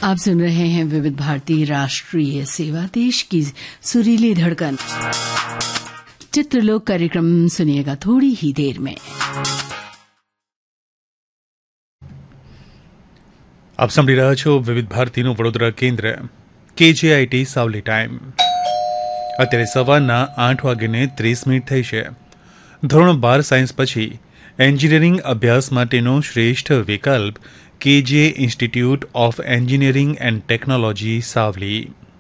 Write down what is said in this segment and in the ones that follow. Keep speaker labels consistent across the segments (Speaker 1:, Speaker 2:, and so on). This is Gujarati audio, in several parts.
Speaker 1: आप सुन रहे हैं विविध भारती राष्ट्रीय सेवा, देश की सुरीली धड़कन। चित्रलोक कार्यक्रम सुनिएगा थोड़ी ही देर में।
Speaker 2: આપ સાંભળી રહ્યા છો વિવિધ ભારતીનું વડોદરા કેન્દ્ર KJIT સાવલી ટાઈમ। અત્યારે સવારના 8:30 થઈ છે। ધોરણ 12 સાયન્સ પછી એન્જિનિયરિંગ અભ્યાસ માટેનો શ્રેષ્ઠ વિકલ્પ KJ institute of engineering and technology Savli.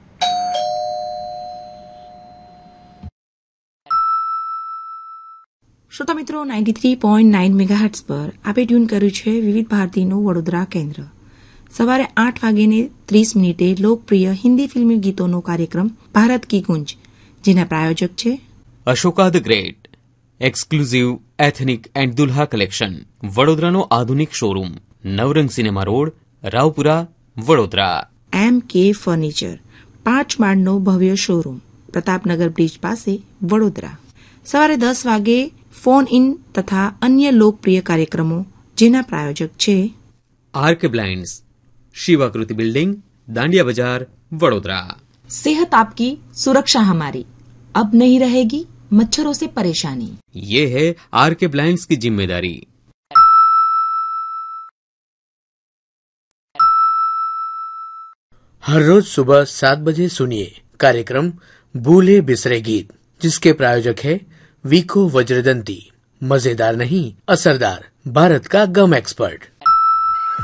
Speaker 3: શ્રોતા મિત્રો 93.9 મેગાહર્ટ્ઝ પર આપે ટ્યુન કર્યું છે વિવિધ ભારતીનું વડોદરા કેન્દ્ર। સવારે 8:30 લોકપ્રિય હિન્દી ફિલ્મી ગીતોનો કાર્યક્રમ ભારત કી ગુંજ, જેના પ્રાયોજક છે
Speaker 4: Ashoka the great, exclusive ethnic and Dulha collection, વડોદરાનો આધુનિક શોરૂમ, નવરંગ cinema road, Raopura, Vadodara.
Speaker 3: MK furniture, 5 માળનો ભવ્ય શોરૂમ, પ્રતાપનગર બ્રિજ પાસે, વડોદરા। સવારે 10 વાગે ફોન ઇન તથા અન્ય લોકપ્રિય કાર્યક્રમો, જેના પ્રાયોજક છે
Speaker 4: આર્કે બ્લાઇન્ડ્સ, शिवाकृति बिल्डिंग, दांडिया बाजार, वडोदरा।
Speaker 3: सेहत आपकी सुरक्षा हमारी, अब नहीं रहेगी मच्छरों से परेशानी,
Speaker 4: ये है आरके ब्लाइंड्स की जिम्मेदारी।
Speaker 5: हर रोज सुबह 7 बजे सुनिए कार्यक्रम भूले बिसरे गीत, जिसके प्रायोजक है वीको वज्रदंती। मजेदार नहीं, असरदार, भारत का गम एक्सपर्ट।